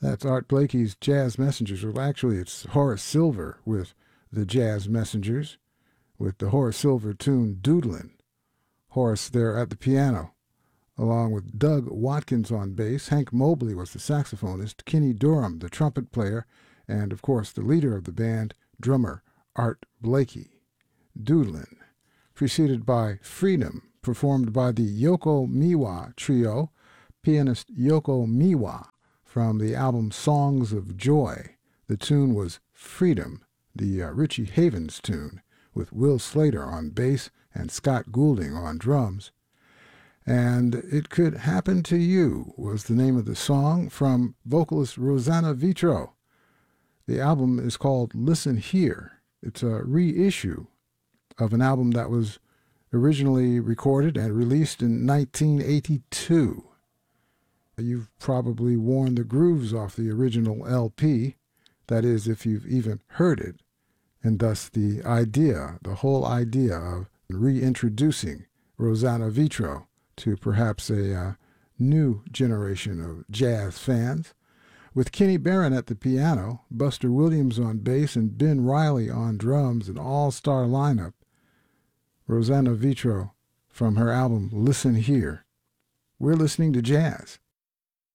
That's Art Blakey's Jazz Messengers. Well, actually, it's Horace Silver with the Jazz Messengers, with the Horace Silver tune Doodlin'. Horace there at the piano, along with Doug Watkins on bass. Hank Mobley was the saxophonist, Kenny Dorham the trumpet player, and of course the leader of the band, drummer Art Blakey. Doodlin', preceded by Freedom, performed by the Yoko Miwa Trio, pianist Yoko Miwa, from the album Songs of Joy. The tune was Freedom, the Richie Havens tune, with Will Slater on bass and Scott Goulding on drums. And It Could Happen to You was the name of the song from vocalist Rosanna Vitro. The album is called Listen Here. It's a reissue of an album that was originally recorded and released in 1982. You've probably worn the grooves off the original LP, that is, if you've even heard it, and thus the whole idea of reintroducing Rosanna Vitro to perhaps a new generation of jazz fans. With Kenny Barron at the piano, Buster Williams on bass, and Ben Riley on drums, an all-star lineup, Rosanna Vitro from her album Listen Here. We're listening to jazz